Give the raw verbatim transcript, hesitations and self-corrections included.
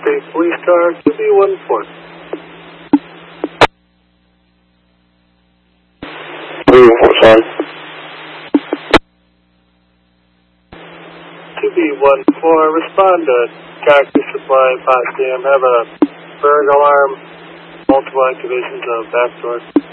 State Police Car, two B one four. two B one four, sorry. two B one four, respond to Cactus Supply, Potsdam. Have a burn alarm, multiple activations of back door.